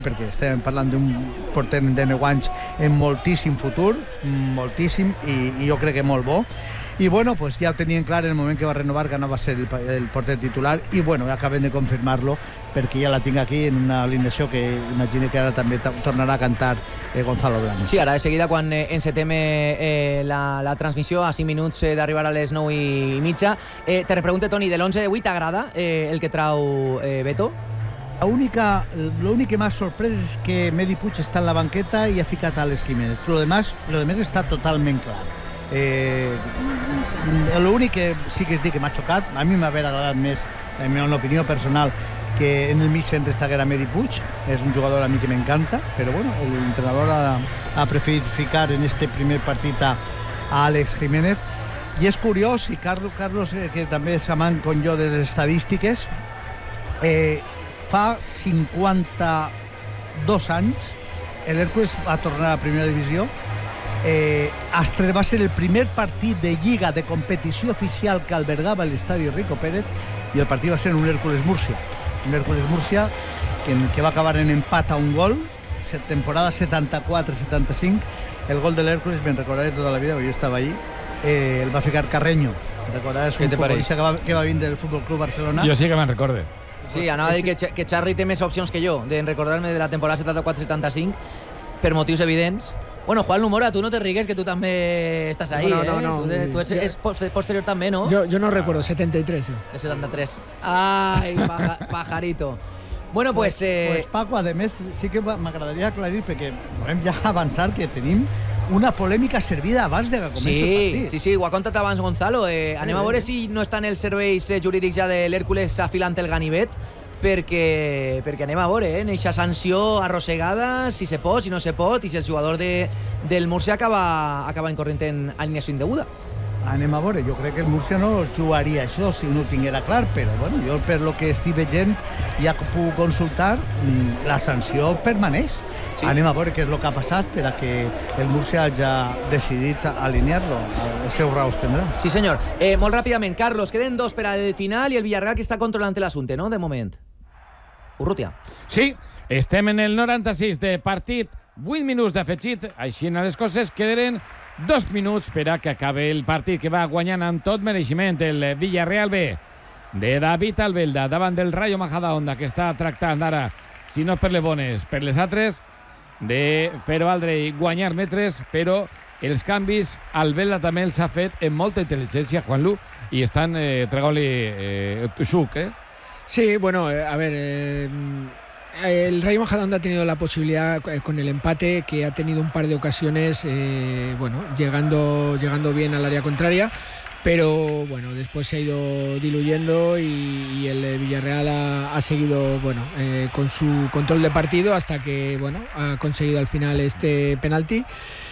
perquè estem parlant d'un porter de 10 anys amb moltíssim futur, moltíssim, i jo crec que molt bo. I bueno, pues ja ho tenien clar en el moment que va renovar que no va ser el porter titular, i bueno, acabem de confirmar-lo perquè ja la tinc aquí en una alineació que imagino que ara també tornarà a cantar Gonzalo Blanco. Sí, ara de seguida quan encetem la transmissió a 5 minuts d'arribar a les 9:30. Te repregunte, Toni, de l'11 de 8 t'agrada el que trau Beto? L'únic que m'ha sorprès és que Medi Puig està en la banqueta i ha ficat a Alex Jiménez. Lo demás està totalment clar. L'únic que sí que es diu que m'ha xocat, a mi m'ha agradat més, en la meva opinió personal, que en el mig centre estiguera Medi Puig. És un jugador a mi que m'encanta, però bueno, l'entrenador ha preferit ficar en este primer partit a Alex Jiménez. I és curiós, i Carlos, que també és amant com jo de les estadístiques, fa 52 anys l'Hèrcules va tornar a la primera divisió. Va ser el primer partit de lliga de competició oficial que albergava l'estadi Rico Pérez, i el partit va ser un Hèrcules-Múrcia. Un Hèrcules-Múrcia que va acabar en empat a un gol, temporada 74-75. El gol de l'Hèrcules me'n recordaré tota la vida, perquè jo estava allí. El va ficar Carreño. Recordaràs un futbolista que va vindre del Futbol Club Barcelona? Jo sí que me'n recorde. Sí, anava a dir que Charri té més opcions que jo de recordar-me de la temporada 74-75 per motius evidents. Bueno, Juan Lumora, tú no te rigues, que tú también estás ahí, no. Tú es posterior también, ¿no? Yo no recuerdo, 73. De 73. Ay, pajarito. Bueno, pues... Pues Paco, a més, sí que m'agradaria aclarir, perquè podem ja avançar que tenim una polèmica servida abans de que comenci el partit. Sí, ho ha contat abans Gonzalo. Anem a veure si no estan els serveis jurídics ja de l'Hèrcules afilant el ganivet, perquè anem a veure, en eixa sanció arrossegada, si se pot, si no se pot, i si el jugador del Múrcia acaba incorrent en alineació indeguda. Anem a veure, jo crec que el Múrcia no jugaria això si no ho tinguera clar, però bueno, jo per lo que estic veient ja puc consultar, la sanció permaneix. Sí. Anem a veure què és el que ha passat per a que el Múrcia hagi decidit alinear-lo. Els seus raons tindrà. Sí, senyor. Molt ràpidament, Carlos, queden 2 per al final i el Villarreal que està controlant l'assumpte, no?, de moment. Urrutia. Sí, estem en el 96 de partit, 8 minuts d'afegit, així en les coses queden 2 minuts per a que acabe el partit, que va guanyant amb tot mereixement el Villarreal B de David Albelda davant del Rayo Majadahonda, que està tractant ara, si no per les bones, per les altres, de fer valdre i guanyar metres, però els canvis Albelda també els ha fet amb molta intel·ligència, Juanlu, i estan tragant-li suc, Sí, bueno, a ver, el Rayo Majadahonda ha tenido la posibilidad con el empate, que ha tenido un par de ocasiones, bueno, llegando bien al área contraria, pero bueno, después se ha ido diluyendo y el Villarreal ha seguido, bueno, con su control de partido hasta que, bueno, ha conseguido al final este penalti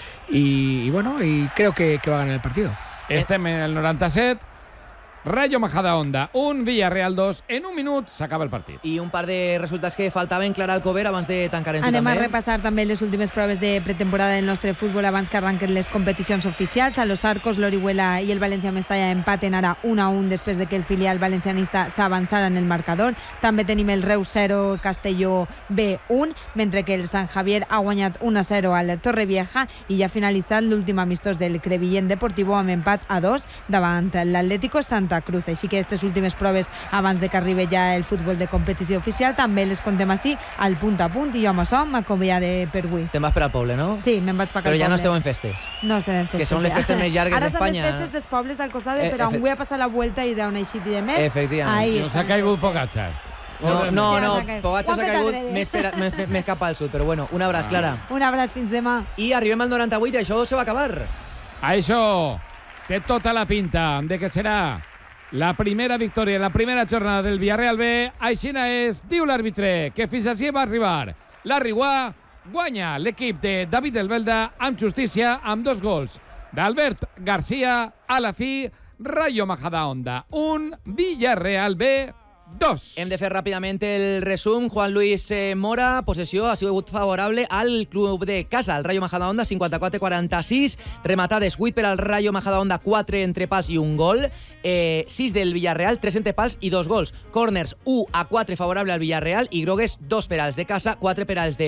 y bueno, y creo que va a ganar el partido. Estem en el 97. Rayo Majadahonda 1, Villarreal 2. En un minut s'acaba el partit. I un par de resultats que faltaven, Clara Alcover, abans de tancar en tu també. Anem a repassar també les últimes proves de pretemporada del nostre futbol abans que arranquen les competicions oficials. A Los Arcos, l'Orihuela i el València Mestalla empaten ara 1-1 després de que el filial valencianista s'avançara en el marcador. També tenim el Reus 0, Castelló B1, mentre que el Sant Javier ha guanyat 1-0 al Torrevieja i ja ha finalitzat l'últim amistós del Crevillent Deportivo amb empat a 2 davant l'Atlético Santa Cruz. Així que aquestes últimes proves abans de que arribi ja el futbol de competició oficial també les contem així al punt a punt, i jo amb això m'acomiade per avui. Te'n vas per al poble, no? Sí, me'n vaig per al poble. Però ja no esteu en festes. No estem en festes. Que són les festes més llargues d'Espanya. Ara són les festes dels pobles del costat, però on vull a passar la vuelta i d'on eixit i de més. Efectivament. No s'ha caigut Pogacar. No, Pogacar s'ha caigut més cap al sud, però bueno, un abraç, Clara. Un abraç, fins demà. I arribem al 98 i això se va acabar. Això té tota la pinta de que serà la primera victòria, la primera jornada del Villarreal B. Així és, diu l'àrbitre, que fins així va arribar. La Riguà guanya l'equip de David Albelda amb justícia, amb 2 gols d'Albert García. A la fi, Rayo Majadahonda 1, Villarreal B 2. Hem de fer ràpidament el resum. Juan Luis Mora, possessió ha sigut favorable al club de casa, el Rayo Majadahonda, 54-46. Rematades 8 per al Rayo Majadahonda, 4 entre pals i un gol. 6 del Villarreal, 3 entre pals i 2 gols. Corners 1-4 favorable al Villarreal i grogues 2 per als de casa, 4 per als de